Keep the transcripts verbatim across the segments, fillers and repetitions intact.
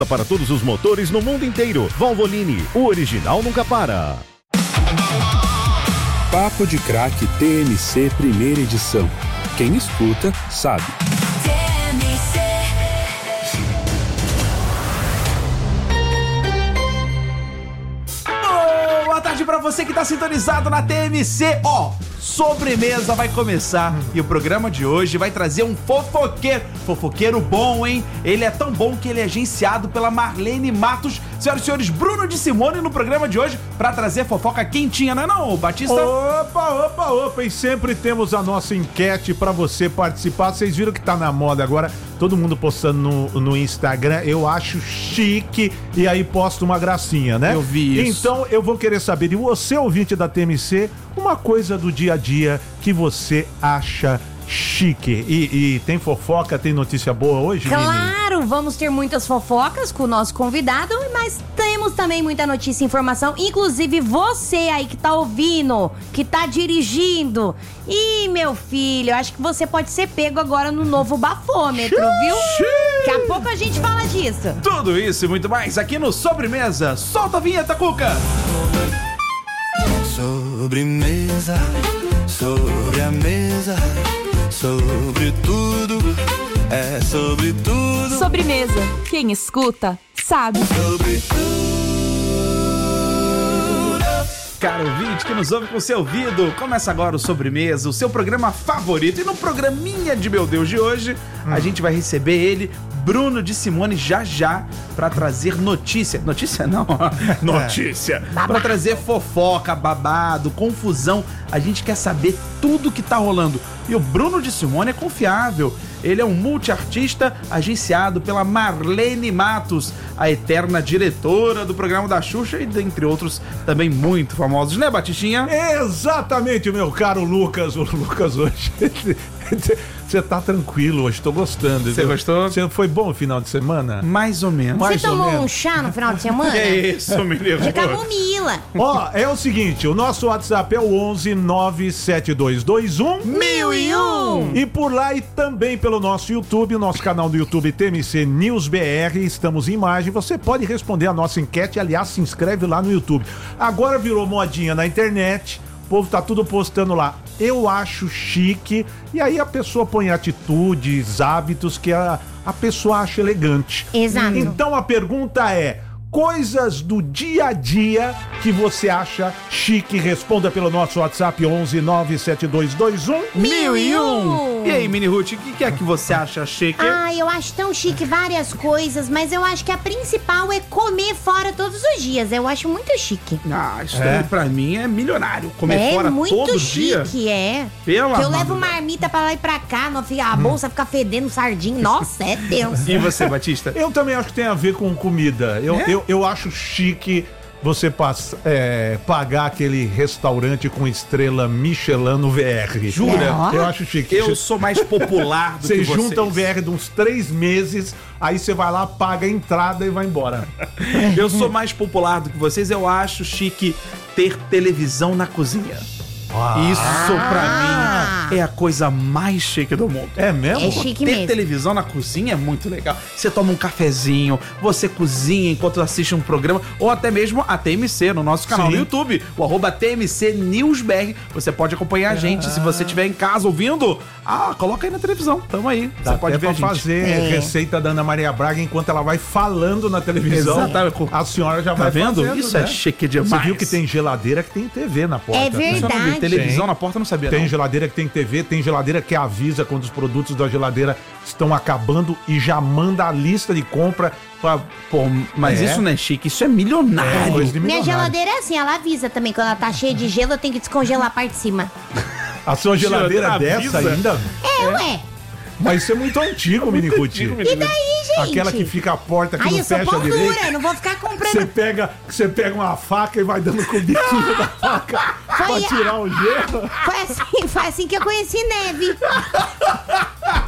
Para todos os motores no mundo inteiro. Valvoline, o original nunca para. Papo de Craque T M C primeira edição. Quem escuta, sabe. T M C. Boa tarde pra você que tá sintonizado na T M C. Ó, sobremesa vai começar e o programa de hoje vai trazer um fofoqueiro. Fofoqueiro bom, hein? Ele é tão bom que ele é agenciado pela Marlene Matos. Senhoras e senhores, Bruno de Simone no programa de hoje pra trazer fofoca quentinha, não é não, Batista? Opa, opa, opa, e sempre temos a nossa enquete pra você participar. Vocês viram que tá na moda agora, todo mundo postando no, no Instagram, eu acho chique, e aí posta uma gracinha, né? Eu vi isso. Então eu vou querer saber de você, ouvinte da T M C, uma coisa do dia a dia que você acha chique. E, e tem fofoca, tem notícia boa hoje, Mimi? Claro, vamos ter muitas fofocas com o nosso convidado, mas temos também muita notícia e informação, inclusive você aí que tá ouvindo, que tá dirigindo. Ih, meu filho, eu acho que você pode ser pego agora no novo bafômetro, viu? Daqui a pouco a gente fala disso. Tudo isso e muito mais aqui no Sobremesa. Solta a vinheta, Cuca! Sobremesa, sobre a mesa, sobre tudo, é sobre tudo. Sobremesa, quem escuta, sabe. Sobre tudo. Caro ouvinte que nos ouve com o seu ouvido, começa agora o Sobremesa, o seu programa favorito. E no programinha de Meu Deus de hoje, hum. a gente vai receber ele, Bruno de Simone, já já, pra trazer notícia. Notícia não, notícia. Pra trazer fofoca, babado, confusão. A gente quer saber tudo que tá rolando. E o Bruno de Simone é confiável. Ele é um multiartista agenciado pela Marlene Matos, a eterna diretora do programa da Xuxa e dentre outros também muito famosos, né, Batistinha? Exatamente, meu caro Lucas. O Lucas hoje... Você tá tranquilo hoje, tô gostando. Você gostou? Você foi bom o final de semana? Mais ou menos. Você tomou um chá no final de semana? É isso, menino. De camomila. Ó, é o seguinte, o nosso WhatsApp é o onze nove sete dois dois um mil e um. E por lá e também pelo nosso YouTube, o nosso canal do YouTube T M C News B R, estamos em imagem. Você pode responder a nossa enquete, aliás, se inscreve lá no YouTube. Agora virou modinha na internet. O povo tá tudo postando lá. Eu acho chique. E aí a pessoa põe atitudes, hábitos que a, a pessoa acha elegante. Exato. Então a pergunta é: coisas do dia a dia que você acha chique? Responda pelo nosso WhatsApp onze nove sete dois dois um mil e um. E aí, Mini Ruth, o que, que é que você acha chique? Ah, eu acho tão chique várias coisas, mas eu acho que a principal é comer fora todos os dias. Eu acho muito chique. Ah, isso é. daí pra mim é milionário. Comer é fora muito todo chique, dia. É. Pela que eu levo marmita pra lá e pra cá, não fica, a bolsa fica fedendo sardinha. Nossa, é tenso. E você, Batista? Eu também acho que tem a ver com comida. Eu, É? eu, eu acho chique você passa, é, pagar aquele restaurante com estrela Michelin no V R. Jura? É, eu acho chique. Eu sou mais popular do Você que vocês. junta um V R de uns três meses, aí você vai lá, paga a entrada e vai embora. Eu sou mais popular do que vocês. Eu acho chique ter televisão na cozinha. Ah. Isso pra mim é a coisa mais chique do mundo. É mesmo? É chique Ter mesmo. televisão na cozinha é muito legal. Você toma um cafezinho, você cozinha enquanto assiste um programa, ou até mesmo a T M C no nosso canal Sim. no YouTube, o arroba T M C News B R. Você pode acompanhar a gente. Se você estiver em casa ouvindo, ah, coloca aí na televisão. Tamo aí. Dá Você pode até ver a pra gente. fazer É. receita da Ana Maria Braga enquanto ela vai falando na televisão. Exatamente. A senhora já Tá vai vendo? fazendo, Isso né? é chique demais. Você viu que tem geladeira que tem T V na porta. É né? Isso eu não vi. verdade. Televisão Tem. na porta eu não sabia, Tem não. geladeira que tem T V, tem geladeira que avisa quando os produtos da geladeira estão acabando e já manda a lista de compra pra... Pô, mas É. isso não é chique, isso é milionário. É, coisa de Minha milionário. geladeira é assim, ela avisa também. Quando ela tá cheia de gelo, eu tenho que descongelar a parte de cima. A sua geladeira Geladeira dessa avisa? ainda? É, ué. Mas isso é muito antigo, Mini Ruth. antigo, E daí, gente? Aquela que fica a porta que Ai, não eu sou fecha pão direito. dura, eu não vou ficar comprando. Você pega, você pega uma faca e vai dando com o biquinho da faca pra Foi tirar o gelo. Foi assim, foi assim que eu conheci neve.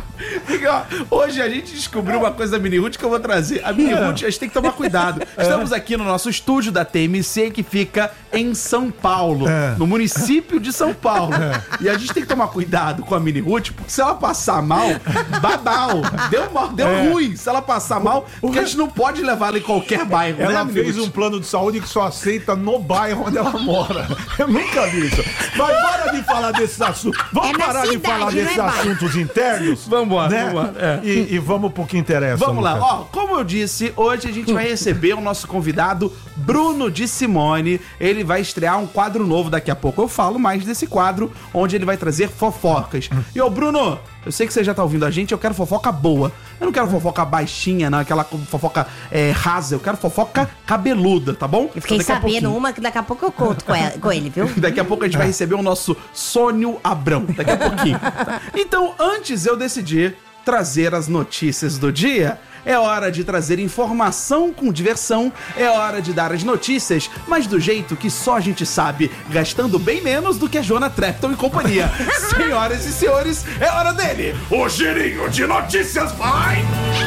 Hoje a gente descobriu uma coisa da Mini Ruth que eu vou trazer. A Mini Ruth, a gente tem que tomar cuidado. Estamos aqui no nosso estúdio da T M C, que fica em São Paulo, É. no município de São Paulo. E a gente tem que tomar cuidado com a Mini Ruth, porque se ela passar mal, babau. Deu, mal, deu É. ruim. Se ela passar mal, porque a gente não pode levar ela em qualquer bairro, Ela né, Mini fez Ruth? um plano de saúde que só aceita no bairro onde ela mora. Eu nunca vi isso. Mas para de falar desses assuntos. Vamos É na parar de cidade, falar não é desses bairro. assuntos internos? Vambora, né? vambora, é. E, e vamos pro que interessa. Vamos lá, Lucas. ó, como eu disse, hoje a gente vai receber o nosso convidado Bruno de Simone. Ele vai estrear um quadro novo daqui a pouco. Eu falo mais desse quadro, onde ele vai trazer fofocas. E ô Bruno, eu sei que você já tá ouvindo a gente, eu quero fofoca boa. Eu não quero fofoca baixinha, não, aquela fofoca é, rasa, eu quero fofoca cabeluda, tá bom? Eu fiquei Daqui a sabendo pouquinho. uma que daqui a pouco eu conto com, ela- com ele, viu? Daqui a pouco a gente vai receber o nosso Sônio Abrão. Daqui a pouquinho. Tá? Então, antes eu decidi trazer as notícias do dia. É hora de trazer informação com diversão. É hora de dar as notícias, mas do jeito que só a gente sabe, gastando bem menos do que a Joana Trepton e companhia. Senhoras e senhores, é hora dele. O girinho de notícias vai...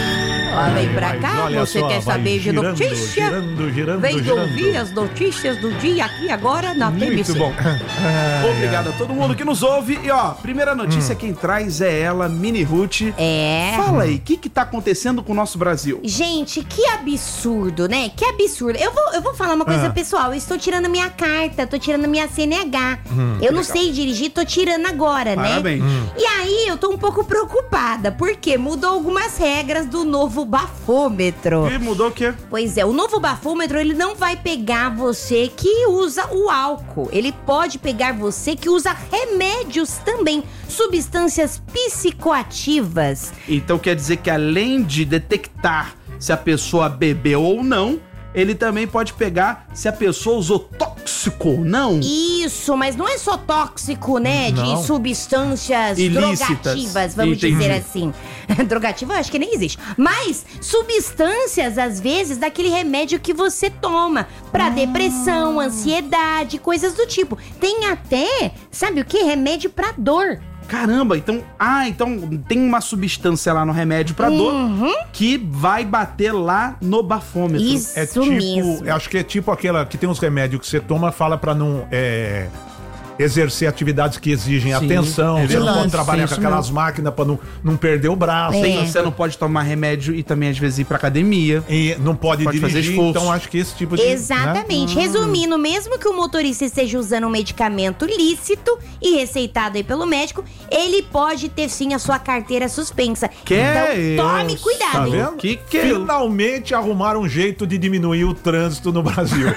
Ó, vem pra Mas cá, olha você só, quer vai saber de girando, notícia? girando, girando, Vem girando. ouvir as notícias do dia aqui agora na T M C. Muito bom. Obrigado a todo mundo que nos ouve. E ó, primeira notícia quem traz é ela, Mini Ruth. É. Fala aí, o que que tá acontecendo com o nosso Brasil? Gente, que absurdo, né? Que absurdo. Eu vou, eu vou falar uma coisa Ah. pessoal. Eu estou tirando minha carta, tô tirando minha C N H. eu não sei dirigir, tô tirando agora, né? Parabéns. E aí, eu tô um pouco preocupada, porque mudou algumas regras do novo bafômetro. E mudou o quê? Pois é, o novo bafômetro, ele não vai pegar você que usa o álcool. Ele pode pegar você que usa remédios também, substâncias psicoativas. Então quer dizer que além de detectar se a pessoa bebeu ou não, ele também pode pegar se a pessoa usou tóxico ou não. Isso, mas não é só tóxico, né? Não. De substâncias Ilícitas. drogativas, vamos Entendi. dizer assim. Drogativa eu acho que nem existe. Mas substâncias, às vezes, daquele remédio que você toma pra depressão, ansiedade, coisas do tipo. Tem até, sabe o que? Remédio pra dor. Caramba, então... Ah, então tem uma substância lá no remédio pra dor que vai bater lá no bafômetro. Isso É tipo, mesmo. eu acho que é tipo aquela que tem uns remédios que você toma, fala pra não é, exercer atividades que exigem Sim, atenção. é Você não verdade. pode trabalhar Isso com aquelas máquinas pra não, não perder o braço. É. Tem- Você não pode tomar remédio e também às vezes ir pra academia. E não pode, Pode fazer dirigir, esforço. então acho que esse tipo de... Exatamente. né? Resumindo, mesmo que o motorista esteja usando um medicamento lícito e receitado aí pelo médico, ele pode ter sim a sua carteira suspensa. Que então tome isso? cuidado, Tá hein? vendo? Que que- Finalmente arrumaram um jeito de diminuir o trânsito no Brasil.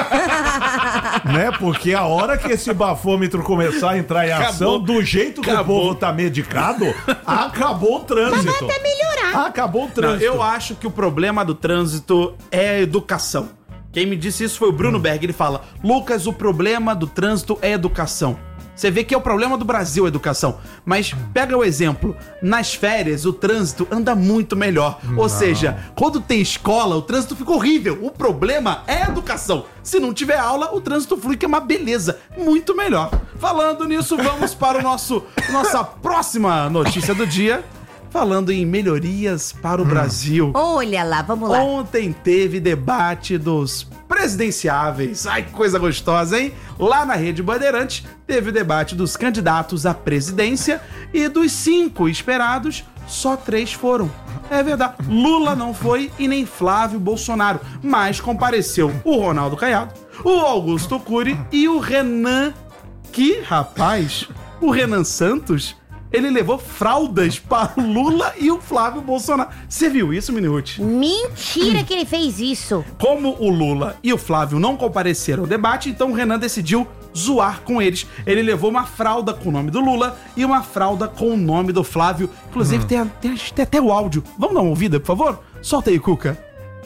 Né? Porque a hora que esse bafômetro começar a entrar em ação, Acabou. do jeito que Acabou. o povo tá medicado, acabou o trânsito. Mas vai até melhorar. Acabou o Não, trânsito. eu acho que o problema do trânsito é a educação. Quem me disse isso foi o Bruno Berg. Ele fala: Lucas, o problema do trânsito é educação. Você vê que é o problema do Brasil a educação. Mas pega o exemplo. Nas férias, o trânsito anda muito melhor. Ou seja, quando tem escola, o trânsito fica horrível. O problema é a educação. Se não tiver aula, o trânsito flui, que é uma beleza. Muito melhor. Falando nisso, vamos para o nosso nossa próxima notícia do dia. Falando em melhorias para o Brasil. Olha lá, vamos lá. Ontem teve debate dos presidenciáveis. Ai, que coisa gostosa, hein? Lá na Rede Bandeirantes teve o debate dos candidatos à presidência e dos cinco esperados, só três foram. É verdade. Lula não foi e nem Flávio Bolsonaro, mas compareceu o Ronaldo Caiado, o Augusto Cury e o Renan, que, rapaz, o Renan Santos... Ele levou fraldas para o Lula e o Flávio Bolsonaro. Você viu isso, Mini Ruth? Mentira que ele fez isso. Como o Lula e o Flávio não compareceram ao debate, então o Renan decidiu zoar com eles. Ele levou uma fralda com o nome do Lula e uma fralda com o nome do Flávio. Inclusive, tem, tem- tem até o áudio. Vamos dar uma ouvida, por favor? Solta aí, Cuca.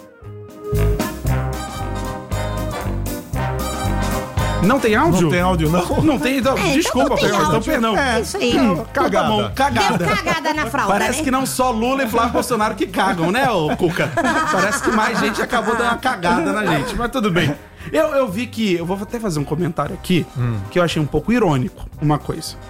Não tem áudio? Não tem áudio, não? Não tem, então, É, então desculpa, não tem então, áudio. perdão. É isso aí. Então Cagada. tá bom, cagada. Deu cagada na fralda, Parece né? que não só Lula e Flávio Bolsonaro que cagam, né, ô Cuca? Parece que mais gente acabou dando uma cagada na gente, mas tudo bem. Eu, eu vi que, eu vou até fazer um comentário aqui, que eu achei um pouco irônico, uma coisa.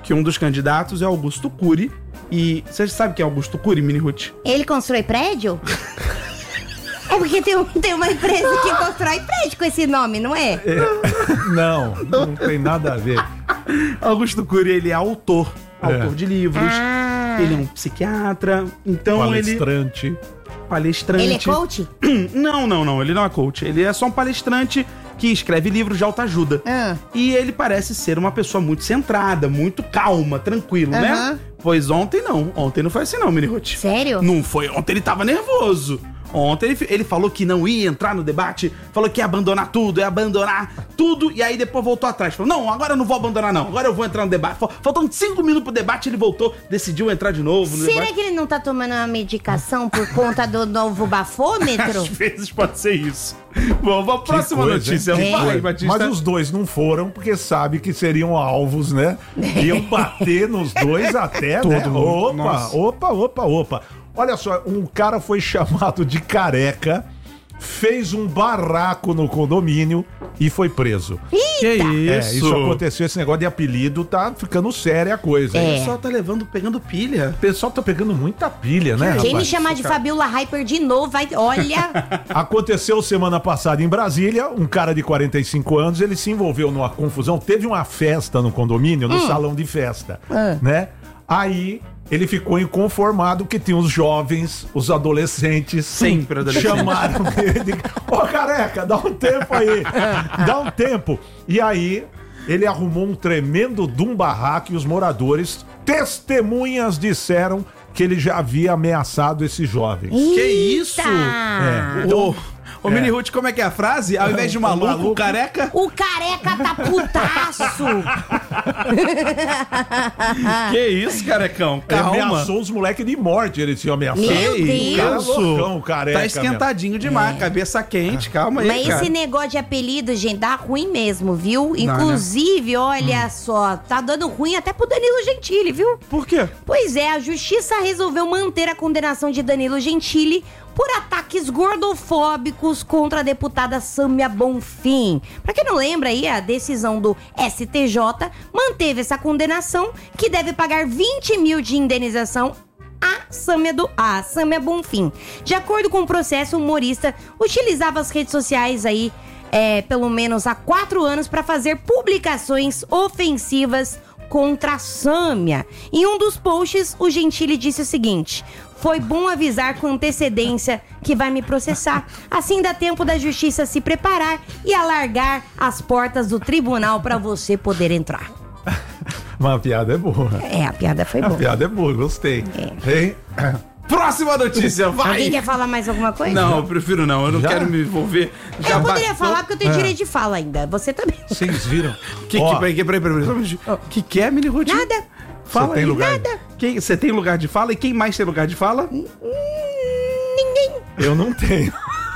que um dos candidatos é Augusto Cury. E você sabe quem é Augusto Cury, Mini Ruth? Ele constrói prédio? É porque tem, um- tem uma empresa que constrói prédio com esse nome, não é? Não, não tem nada a ver. Augusto Cury, ele é autor, É. autor de livros. Ah. Ele é um psiquiatra, então Palestrante. ele... Palestrante. Ele é coach? Não, não, não, ele não é coach. Ele é só um palestrante que escreve livros de autoajuda. Ah. E ele parece ser uma pessoa muito centrada, muito calma, tranquilo, né? Aham. Pois ontem não. Ontem não foi assim não, Mini Ruth. Sério? Não foi. Ontem ele tava nervoso. Ontem ele, ele falou que não ia entrar no debate, falou que ia abandonar tudo, ia abandonar tudo, e aí depois voltou atrás. Falou, não, agora eu não vou abandonar não, agora eu vou entrar no debate. Fal- Faltando cinco minutos pro debate, ele voltou, decidiu entrar de novo no Será debate. que ele não tá tomando uma medicação por conta do novo bafômetro? Às vezes pode ser isso. Bom, vamos pra próxima coisa, notícia. hein? Vai, Que Batista. Mas os dois não foram porque sabe que seriam alvos, né? Iam bater nos dois até, né? Todo mundo. Opa, Nossa. opa, opa, opa. Olha só, um cara foi chamado de careca, fez um barraco no condomínio e foi preso. Que É, isso? isso aconteceu, esse negócio de apelido tá ficando séria a coisa. É. O pessoal tá levando, pegando pilha. O pessoal tá pegando muita pilha, né, Quem me rapaz? chamar de Fabiola Hyper de novo, vai. Olha. Aconteceu semana passada em Brasília, um cara de quarenta e cinco anos, ele se envolveu numa confusão, teve uma festa no condomínio, no salão de festa, Ah. né? Aí ele ficou inconformado que tinha os jovens, os adolescentes, Sempre adolescente. chamaram ele, ô careca, dá um tempo aí, dá um tempo. E aí ele arrumou um tremendo de um barraco e os moradores, testemunhas, disseram que ele já havia ameaçado esses jovens. Que isso? É. Ô, ô Mini Ruth, como é que é a frase? Ao invés de maluco, maluco. careca. O careca tá putaço. Que isso, carecão? Ele Calma. ameaçou os moleques de morte, ele tinha ameaçado. Meu Que Deus. Cara isso? loucão, careca, Tá esquentadinho demais, cabeça quente, calma aí, Mas cara. esse negócio de apelido, gente, dá ruim mesmo, viu? Inclusive, olha só, tá dando ruim até pro Danilo Gentili, viu? Por quê? Pois é, a justiça resolveu manter a condenação de Danilo Gentili por ataques gordofóbicos contra a deputada Sâmia Bonfim. Pra quem não lembra aí, a decisão do S T J manteve essa condenação, que deve pagar vinte mil de indenização a Sâmia, do, a Sâmia Bonfim. De acordo com o processo, o humorista utilizava as redes sociais aí, é, pelo menos há quatro anos, para fazer publicações ofensivas contra a Sâmia. Em um dos posts, o Gentili disse o seguinte: foi bom avisar com antecedência que vai me processar. Assim dá tempo da justiça se preparar e alargar as portas do tribunal para você poder entrar. Mas a piada é boa. É, a piada foi A boa. piada é boa, gostei. Hein? Próxima notícia, vai! Alguém quer falar mais alguma coisa? Não, eu prefiro não, eu não Já? quero me envolver. Já Eu poderia bastou. falar porque eu tenho É. direito de fala ainda. Você também. Vocês viram? Que, Ó, que, peraí, peraí, peraí, peraí. O que, que é, Mini Ruth? Nada. Fala Você tem aí. lugar? Nada. Quem, você tem lugar de fala? E quem mais tem lugar de fala? Ninguém. eu não tenho.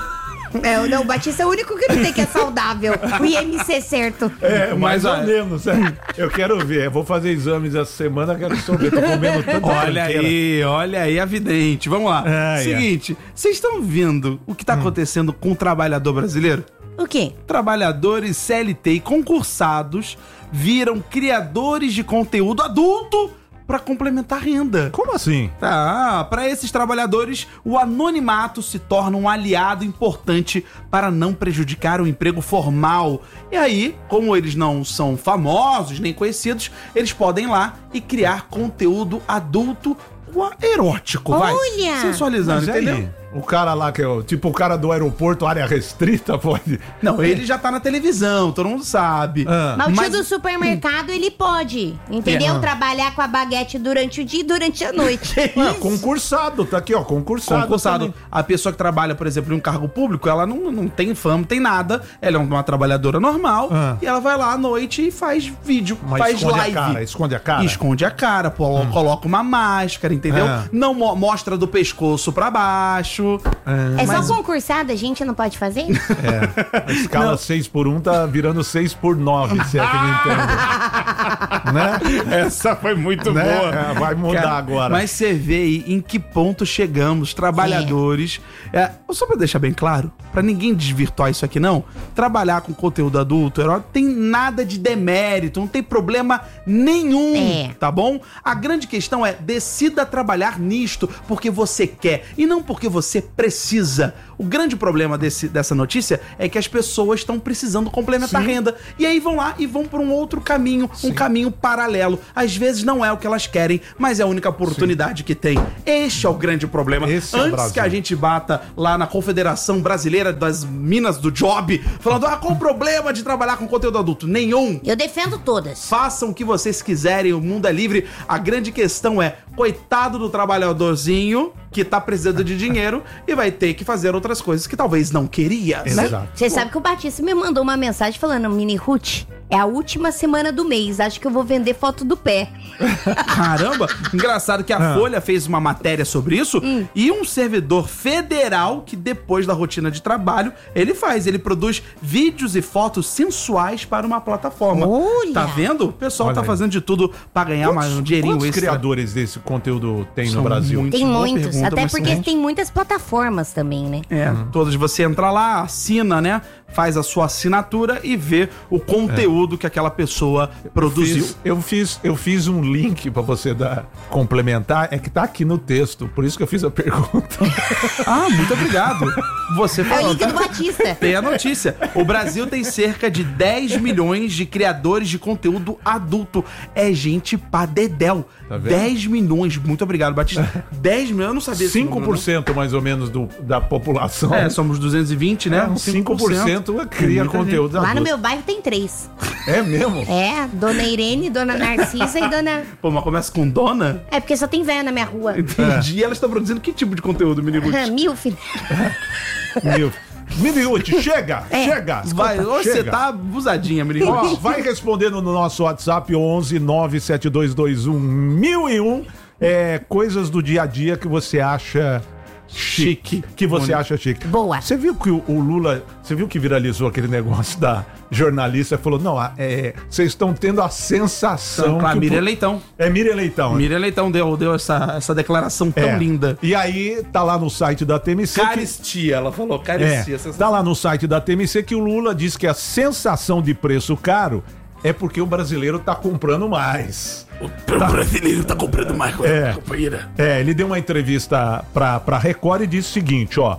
É, não, o Batista é o único que não tem, que é saudável. O I M C certo. É, mais Mas, ou olha- menos. É. Eu quero ver. Eu vou fazer exames essa semana, quero saber. Tô comendo tanta Olha tranqueira. aí, olha aí, a vidente. Vamos lá. Ah, é. Seguinte, vocês estão vendo o que tá acontecendo com o trabalhador brasileiro? O quê? Trabalhadores C L T e concursados viram criadores de conteúdo adulto para complementar renda. Como assim? Tá, para esses trabalhadores, o anonimato se torna um aliado importante para não prejudicar o emprego formal. E aí, como eles não são famosos nem conhecidos, eles podem ir lá e criar conteúdo adulto erótico, vai. Olha! Sensualizando, Mas entendeu? aí, o cara lá que é o, tipo o cara do aeroporto, área restrita, pode. Não, ele já tá na televisão, todo mundo sabe. Ah. Mas o tio Mas- do supermercado, ele pode, entendeu? É. Trabalhar com a baguete durante o dia e durante a noite. Ah, concursado, tá aqui, ó, concursado. Concursado. também. A pessoa que trabalha, por exemplo, em um cargo público, ela não, não tem fama, não tem nada. Ela é uma trabalhadora normal Ah. e ela vai lá à noite e faz vídeo, Mas faz esconde live. a cara, esconde a cara. Esconde a cara, pô, coloca uma máscara, entendeu? Ah. Não mo- mostra do pescoço pra baixo. É Mas- só concursada, a gente não pode fazer? É, a escala seis por um tá virando seis por nove, se é que me entende. né? Essa foi muito Né? boa. É, vai mudar Cara, agora. Mas você vê aí em que ponto chegamos, trabalhadores. É, só pra deixar bem claro, pra ninguém desvirtuar isso aqui não, trabalhar com conteúdo adulto erótico tem nada de demérito, não tem problema nenhum, É. tá bom? A grande questão é, decida trabalhar nisto porque você quer e não porque você precisa. O grande problema desse, dessa notícia é que as pessoas estão precisando complementar a renda. E aí vão lá e vão por um outro caminho, um caminho paralelo. Às vezes não é o que elas querem, mas é a única oportunidade que tem. Este é o grande problema. Esse é o Antes Brasil. que a gente bata lá na Confederação Brasileira das Minas do Job, falando, ah, qual o problema de trabalhar com conteúdo adulto? Nenhum. Eu defendo todas. Façam o que vocês quiserem, o mundo é livre. A grande questão é, coitado do trabalhadorzinho que tá precisando de dinheiro e vai ter que fazer outras coisas que talvez não queria, né? Exato. Você sabe que o Batista me mandou uma mensagem falando, Mini Ruth, é a última semana do mês, acho que eu vou vender foto do pé. Caramba! Engraçado que a Ah. Folha fez uma matéria sobre isso e um servidor federal que depois da rotina de trabalho, ele faz, ele produz vídeos e fotos sensuais para uma plataforma. Olha! Tá vendo? O pessoal Olha tá aí. fazendo de tudo pra ganhar mais um dinheirinho Quantos extra. criadores desse conteúdo tem São no Brasil? muitos. Tem Boa muitos, pergunta, até mas porque são tem muitas plataformas também, né? É, todas você entra lá, assina, né? Faz a sua assinatura e vê o conteúdo que aquela pessoa produziu. Fiz- eu, fiz, eu fiz um link pra você dar, complementar, é que tá aqui no texto, por isso que eu fiz a pergunta. Ah, muito obrigado. Você É o falou. link do Batista. Tem a notícia. O Brasil tem cerca de dez milhões de criadores de conteúdo adulto. É gente pra dedéu. Tá vendo? dez milhões. Muito obrigado, Batista. dez milhões, eu não sabia esse cinco número, por cento mais ou menos do, da população. não. É, somos duzentos e vinte, né? É, uns cinco por cento cria Muita conteúdo Lá no adulto. meu bairro tem três. É mesmo? É, Dona Irene, Dona Narcisa e Dona... Pô, mas começa com dona? É, porque só tem véia na minha rua. Entendi. E elas estão produzindo que tipo de conteúdo, menino? Mil, filho. Meu. Minute, chega, É. chega. Vai, Escuta, hoje você chega. tá abusadinha, menino. Ó, vai respondendo no nosso WhatsApp onze nove sete dois dois um mil e um é, coisas do dia a dia que você acha chique. Que você Bonito. acha chique. Boa. Você viu que o, o Lula, você viu que viralizou aquele negócio da jornalista, falou, não, a- é, vocês estão tendo a sensação Então, claro, que o Miriam po- Leitão. É Miriam Leitão. né? Miriam Leitão deu, deu essa, essa declaração tão É. linda. E aí, tá lá no site da T M C. que- Caristia, ela falou, É, caristia. tá lá no site da T M C que o Lula diz que a sensação de preço caro é porque o brasileiro tá comprando mais. O brasileiro tá comprando mais coisa, É. companheira. É, ele deu uma entrevista pra, pra Record e disse o seguinte, ó.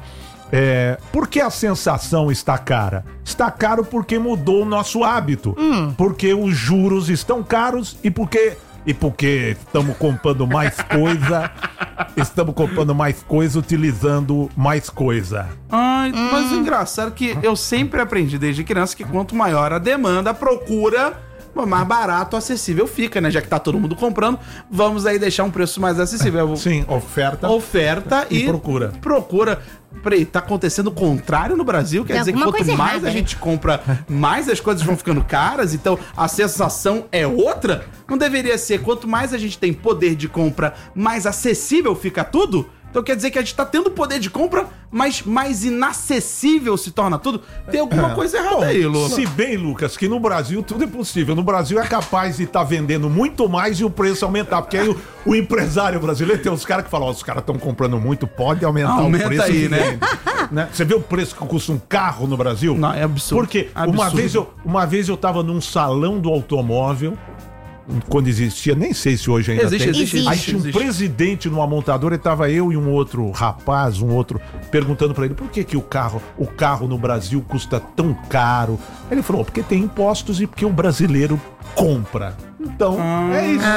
É, por que a sensação está cara? Está caro porque mudou o nosso hábito. Porque os juros estão caros e porque... E porque estamos comprando mais coisa, estamos comprando mais coisa, utilizando mais coisa. Ai, mas o engraçado é que eu sempre aprendi desde criança que quanto maior a demanda, a procura, mais barato, acessível fica, né? Já que tá todo mundo comprando, vamos aí deixar um preço mais acessível. Sim, oferta. Oferta E e, procura. Procura. Peraí, tá acontecendo o contrário no Brasil? Quer Tem dizer que alguma quanto coisa mais errada, a né? gente compra, mais as coisas vão ficando caras, então a sensação é outra? Não deveria ser, quanto mais a gente tem poder de compra, mais acessível fica tudo? Então quer dizer que a gente tá tendo poder de compra, mas mais inacessível se torna tudo? Tem alguma coisa errada Bom, aí, Lula. Se bem, Lucas, que no Brasil tudo é possível. No Brasil é capaz de estar vendendo muito mais e o preço aumentar. Porque aí o, o empresário brasileiro tem uns caras que falam: ó, os caras estão comprando muito, pode aumentar Aumenta o preço. aí, que né? vende. Né? Você vê o preço que custa um carro no Brasil? Não, é absurdo. Porque uma Absurdo. vez, eu, uma vez eu tava num salão do automóvel. Quando existia, nem sei se hoje ainda Existe, tem. existe, Aí existe, tinha um existe. presidente numa montadora e tava eu e um outro rapaz, um outro, perguntando pra ele por que, que o carro, o carro no Brasil custa tão caro. Ele falou, porque tem impostos e porque o brasileiro compra. Então, é isso.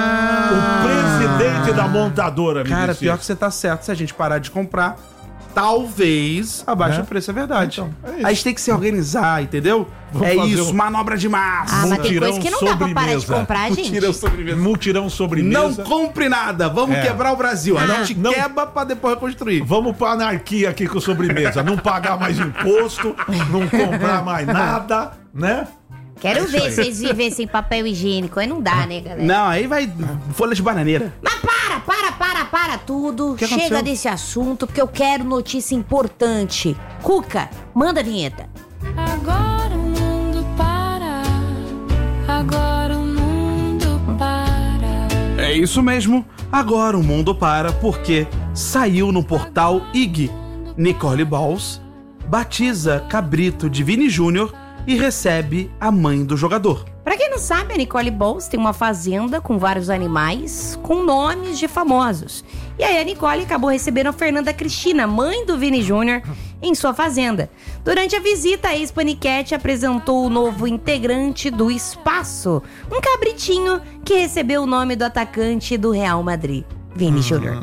O presidente da montadora me Cara, disse pior isso. que você tá certo. Se a gente parar de comprar, talvez abaixe Né? o preço, é verdade. Então, é isso. a gente tem que se organizar, entendeu? Vamos é fazer isso, um- manobra de massa. Ah, mas tem Mutirão coisa que não dá pra parar de sobremesa. comprar, gente. Tira o sobremesa. Mutirão sobremesa. Não compre nada, vamos É. quebrar o Brasil. A Ah. gente Não- quebra pra depois reconstruir. Vamos pra anarquia aqui com sobremesa. Não pagar mais imposto, não comprar mais nada, né? Quero ver vocês viverem sem papel higiênico. Aí não dá, né, galera? Não, aí vai folha de bananeira. Mas para, para, para, para tudo. que Chega aconteceu? desse assunto, porque eu quero notícia importante. Cuca, manda a vinheta. Agora o mundo para, agora o mundo Isso mesmo, agora o mundo para porque saiu no portal I G. Nicole Balls batiza cabrito de Vini Júnior e recebe a mãe do jogador. Pra quem não sabe, a Nicole Balls tem uma fazenda com vários animais com nomes de famosos. E aí a Nicole acabou recebendo a Fernanda Cristina, mãe do Vini Júnior, em sua fazenda. Durante a visita, a ex-paniquete apresentou o novo integrante do Espaço, um cabritinho que recebeu o nome do atacante do Real Madrid, Vini Júnior.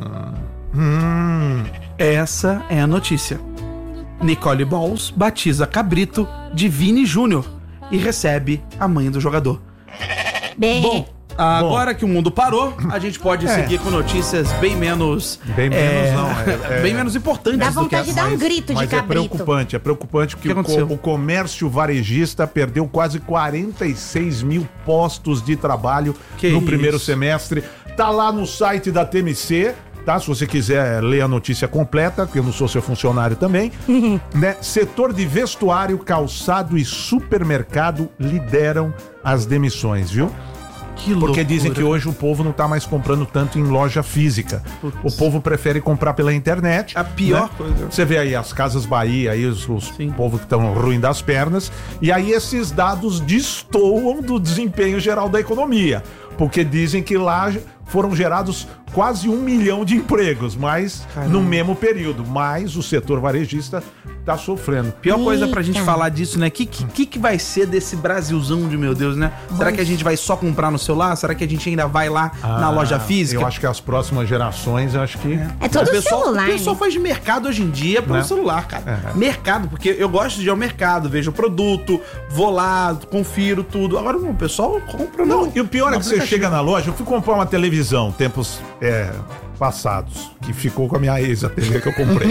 Hum, essa é a notícia. Nicole Balls batiza cabrito de Vini Júnior e recebe a mãe do jogador. Bem, Bom, agora que o mundo parou, a gente pode É. seguir com notícias bem menos... Bem menos é, não, é- é- bem menos importantes Dá do que vontade de dar um grito de Mas é cabrito. preocupante, é preocupante porque O que o, aconteceu? co- o comércio varejista perdeu quase quarenta e seis mil postos de trabalho Que no isso? primeiro semestre. Tá lá no site da T M C, tá? Se você quiser ler a notícia completa, porque eu não sou seu funcionário também. Né? Setor de vestuário, calçado e supermercado lideram as demissões, viu? Que Porque dizem que loucura. hoje o povo não tá mais comprando tanto em loja física. O povo prefere comprar pela internet. A pior né? coisa. Você vê aí as Casas Bahia, aí os, os Sim. povo que estão ruim das pernas. E aí esses dados destoam do desempenho geral da economia. Porque dizem que lá foram gerados quase um milhão de empregos, mas Caramba. no mesmo período. Mas o setor varejista tá sofrendo. Pior coisa pra gente Eita. falar disso, né? Que, que que que vai ser desse Brasilzão de meu Deus, né? Será que a gente vai só comprar no celular? Será que a gente ainda vai lá na Ah, loja física? Eu acho que as próximas gerações, eu acho que... É tudo o pessoal, celular, o pessoal né? faz mercado hoje em dia pelo Né? celular, cara. É. Mercado, porque eu gosto de ir ao mercado, vejo o produto, vou lá, confiro tudo. Agora, não, o pessoal compra Não, no- e o pior é no que você aplicativo. chega na loja, eu fui comprar uma televisão, tempos é, passados, que ficou com a minha ex, a T V que eu comprei.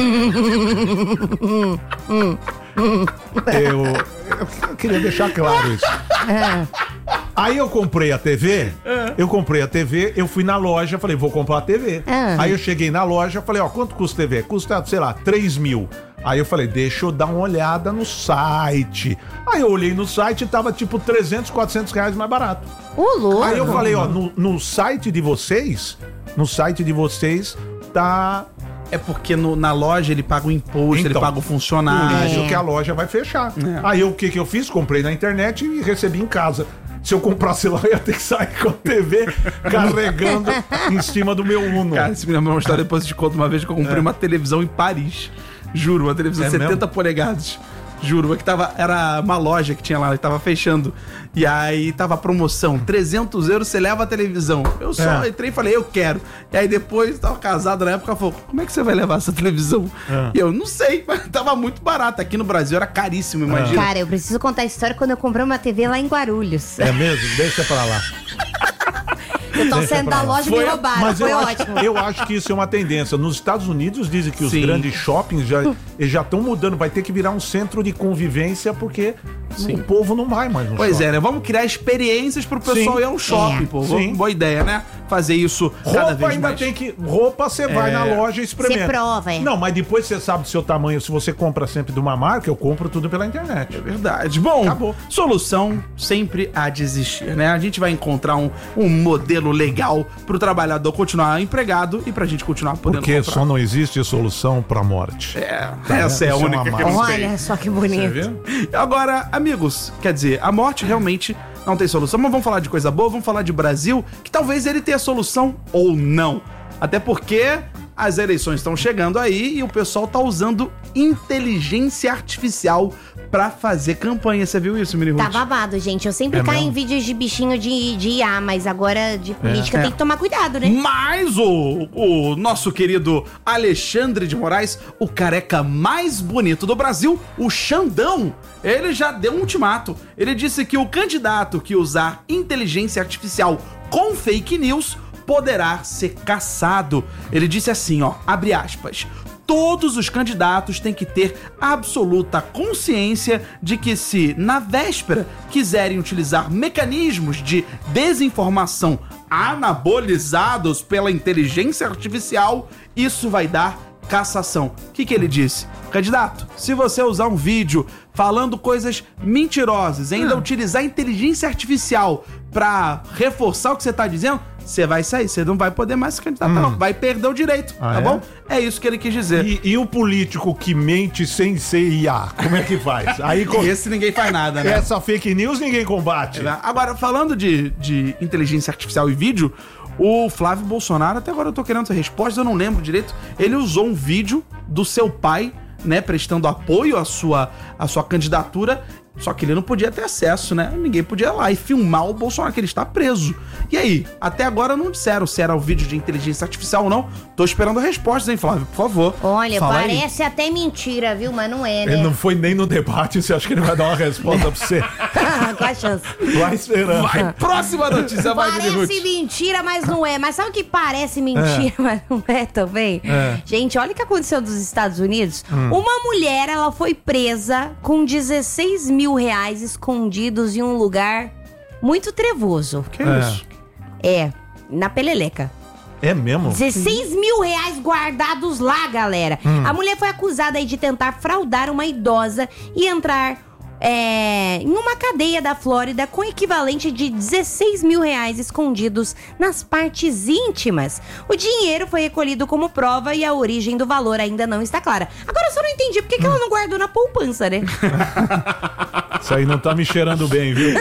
eu, eu queria deixar claro isso. Aí eu comprei a T V, eu comprei a T V, eu fui na loja, falei, vou comprar a T V. Ah. Aí eu cheguei na loja, falei, ó, quanto custa a T V? Custa, sei lá, três mil. Aí eu falei, deixa eu dar uma olhada no site. Aí eu olhei no site e tava tipo trezentos, quatrocentos reais mais barato. Ô, louco. Aí eu falei, ó, no, no site de vocês, no site de vocês tá... É porque no- na loja ele paga o imposto, ele Então, paga o Por funcionário. isso que a loja vai fechar. Aí eu, o que que eu fiz? Comprei na internet e recebi em casa. Se eu comprasse lá, eu ia ter que sair com a T V carregando em cima do meu Uno. Cara, se me lembra uma história, depois eu te conto uma vez que eu comprei uma televisão em Paris. Juro, uma televisão É de setenta mesmo? polegadas. Juro, que tava, era uma loja que tinha lá, que tava fechando. E aí tava a promoção, trezentos euros, você leva a televisão. Eu só É. entrei e falei, eu quero. E aí depois, tava casado na época, ela falou, como é que você vai levar essa televisão? É. E eu, não sei, mas tava muito barato. Aqui no Brasil era caríssimo, imagina. Cara, eu preciso contar a história quando eu comprei uma T V lá em Guarulhos. É mesmo? Deixa pra lá. Eu tô saindo da loja e me Foi- roubaram. Mas Foi eu ótimo. acho, eu acho que isso é uma tendência. Nos Estados Unidos dizem que os Sim. grandes shoppings já eles já estão mudando. Vai ter que virar um centro de convivência porque Sim. o povo não vai mais no Pois shopping. é, né? Vamos criar experiências pro pessoal Sim. ir ao shopping, É. pô. Sim. Boa ideia, né? Fazer isso cada Roupa vez ainda mais. tem que. Roupa você vai É. na loja e experimenta. Você prova, é. Não, mas depois você sabe do seu tamanho. Se você compra sempre de uma marca, eu compro tudo pela internet. É verdade. Bom, Acabou. solução sempre há de existir, né? A gente vai encontrar um, um modelo legal pro trabalhador continuar empregado e pra gente continuar podendo Porque comprar. só não existe solução pra morte. É, Tá essa é a vendo? Isso é única uma que eu não massa. sei. Olha só que Você bonito. viu? Agora, amigos, quer dizer, a morte realmente não tem solução, mas vamos falar de coisa boa, vamos falar de Brasil, que talvez ele tenha solução ou não. Até porque as eleições estão chegando aí e o pessoal tá usando inteligência artificial pra fazer campanha. Você viu isso, Miri Ruth? Tá babado, gente. Eu sempre É caio mesmo? em vídeos de bichinho de, de I A, mas agora de política É. tem que tomar cuidado, né? Mas o, o nosso querido Alexandre de Moraes, o careca mais bonito do Brasil, o Xandão, ele já deu um ultimato. Ele disse que o candidato que usar inteligência artificial com fake news poderá ser caçado. Ele disse assim, ó, abre aspas, todos os candidatos têm que ter absoluta consciência de que se, na véspera, quiserem utilizar mecanismos de desinformação anabolizados pela inteligência artificial, isso vai dar cassação. O que que ele disse? Candidato, se você usar um vídeo falando coisas mentirosas, ainda utilizar inteligência artificial pra reforçar o que você tá dizendo, você vai sair, você não vai poder mais se candidatar, Hum. não. Vai perder o direito, Ah, tá é? bom? É isso que ele quis dizer. E, e o político que mente sem C I A, como é que faz? Aí com Esse ninguém faz nada, né? essa fake news ninguém combate. Agora, falando de, de inteligência artificial e vídeo, o Flávio Bolsonaro, até agora eu tô querendo essa resposta, eu não lembro direito, ele usou um vídeo do seu pai, né, prestando apoio à sua, à sua candidatura, só que ele não podia ter acesso, né? Ninguém podia ir lá e filmar o Bolsonaro, que ele está preso. E aí? Até agora não disseram se era o vídeo de inteligência artificial ou não. Tô esperando a resposta, hein, Flávio? Por favor. Olha, fala aí. parece até mentira, viu? Mas não é, né? Ele não foi nem no debate, você acha que ele vai dar uma resposta pra você? Qual a chance? Vai esperando. Vai, próxima notícia, vai, Lili Ruth. Parece mentira, mas não é. Mas sabe o que parece mentira, mas não é também? É. Gente, olha o que aconteceu nos Estados Unidos. Uma mulher, ela foi presa com dezesseis mil reais escondidos em um lugar muito trevoso. Que É. isso? É, na Peleleca. É mesmo? dezesseis mil reais guardados lá, galera. A mulher foi acusada aí de tentar fraudar uma idosa e entrar é, em uma cadeia da Flórida com equivalente de dezesseis mil reais escondidos nas partes íntimas. O dinheiro foi recolhido como prova e a origem do valor ainda não está clara. Agora eu só não entendi por que, que ela não guardou na poupança, né? Isso aí não tá me cheirando bem, viu?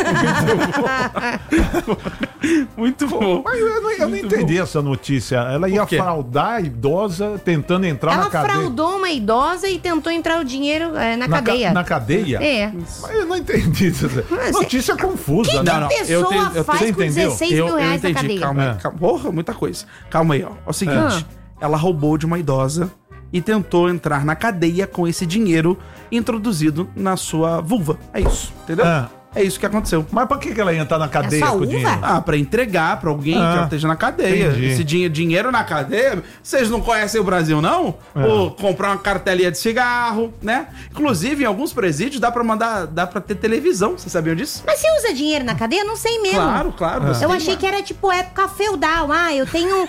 Muito bom. Mas eu não, eu não entendi essa notícia. Ela ia Por quê? fraudar a idosa tentando entrar Ela na cadeia. fraudou uma idosa e tentou entrar o dinheiro é, na, Na ca- cadeia. Na cadeia? É. Mas eu não entendi isso. Mas Notícia confusa, Que né? Não, não, pessoa eu tenho- eu faz tenho- com entendeu? dezesseis Eu, mil eu reais na entendi, cadeia? calma aí. É. Calma, porra, muita coisa. Calma aí, ó. É o seguinte, ela roubou de uma idosa e tentou entrar na cadeia com esse dinheiro introduzido na sua vulva. É isso, entendeu? Ah. É isso que aconteceu. Mas pra que que ela ia entrar na cadeia sua com o uva? dinheiro? Ah, pra entregar pra alguém Ah, que ela esteja na cadeia. entendi. Esse dinhe- dinheiro na cadeia, vocês não conhecem o Brasil, não? É. Ou comprar uma cartelinha de cigarro, né? Inclusive, em alguns presídios dá pra mandar, dá pra ter televisão, vocês sabiam disso? Mas você usa dinheiro na cadeia? Não sei mesmo. Claro, claro. você Eu tem achei uma- que era tipo época feudal. Ah, eu tenho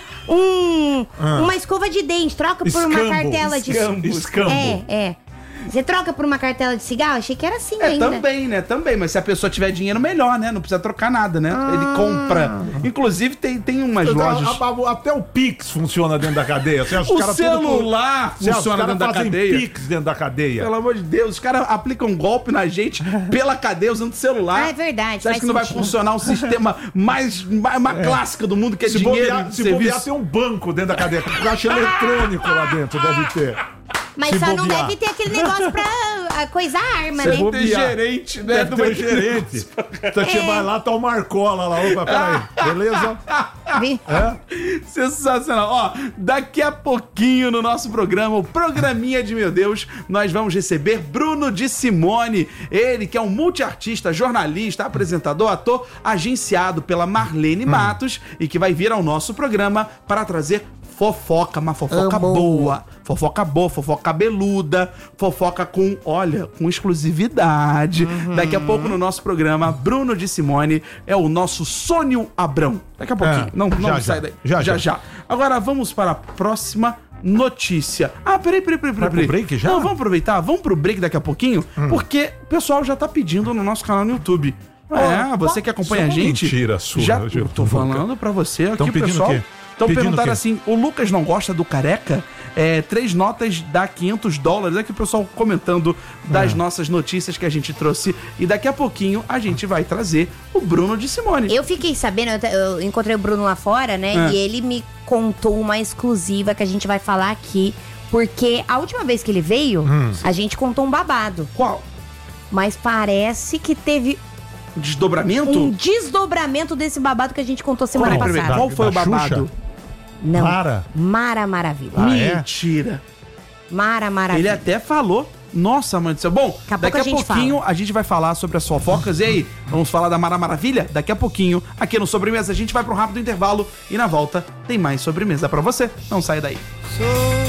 um, Ah. uma escova de dente, troca por uma Escambo, cartela de escambo, escambo. É, é. Você troca por uma cartela de cigarro? Achei que era assim É, ainda. também, né? Também. Mas se a pessoa tiver dinheiro, melhor, né? Não precisa trocar nada, né? Ah. Ele compra. Inclusive, tem, tem umas lojas... A- a- Até o Pix funciona dentro da cadeia. Você acha O os caras tudo com- celular Você acha os funciona caras dentro da fazem cadeia. Pix dentro da cadeia. Pelo amor de Deus, os caras aplicam um golpe na gente pela cadeia usando celular. Ah, é verdade, Você acha faz que não vai sentido. funcionar um sistema mais, mais, mais clássico do mundo, que é Se dinheiro bobear, de se serviço? bobear, tem um banco dentro da cadeia. Caixa eletrônico lá dentro, deve ter. Mas se só não bobear. deve ter aquele negócio pra ah, coisar a arma, Se né? bobear. Tem gerente, né? Deve do ter banco. gerente. Então você É. vai lá, tá o Marcola lá. Opa, peraí. Beleza? Vi? É? Sensacional. Ó, daqui a pouquinho no nosso programa, o Programinha de Meu Deus, nós vamos receber Bruno de Simone. Ele que é um multiartista, jornalista, apresentador, ator, agenciado pela Marlene Matos e que vai vir ao nosso programa para trazer fofoca, uma fofoca Amo. boa. Fofoca boa, fofoca cabeluda, fofoca com, olha, com exclusividade. Daqui a pouco no nosso programa, Bruno de Simone é o nosso Sônio Abrão. Daqui a pouquinho. É, não não já, sai já. daí. Já, já, já. já. Agora vamos para a próxima notícia. Ah, peraí, peraí, peraí, Vai peraí. pro break já? Não, vamos aproveitar, vamos pro break daqui a pouquinho, porque o pessoal já tá pedindo no nosso canal no YouTube. É, você que acompanha a isso é uma gente. mentira sua, já Gil. eu tô falando pra você aqui, Tão pedindo pessoal. o quê? Estão Pedindo perguntando o quê? assim: o Lucas não gosta do careca? É, três notas dá quinhentos dólares. Aqui o pessoal comentando das nossas notícias que a gente trouxe. E daqui a pouquinho a gente vai trazer o Bruno de Simone. Eu fiquei sabendo, eu, te- eu encontrei o Bruno lá fora, né? É. E ele me contou uma exclusiva que a gente vai falar aqui. Porque a última vez que ele veio, Hum. a gente contou um babado. Qual? Mas parece que teve Desdobramento? um desdobramento desse babado que a gente contou semana Peraí, peraí, passada. qual foi o Da babado? Xuxa? Não. Mara? Mara Maravilha. Ah, é? Mentira. Mara Ele Maravilha. até falou. Nossa, mãe do céu. Bom, Daqui a daqui pouco a, a gente pouquinho fala. a gente vai falar sobre as fofocas. E aí, vamos falar da Mara Maravilha? Daqui a pouquinho, aqui no Sobremesa, a gente vai para um rápido intervalo e na volta tem mais sobremesa pra você. Não sai daí.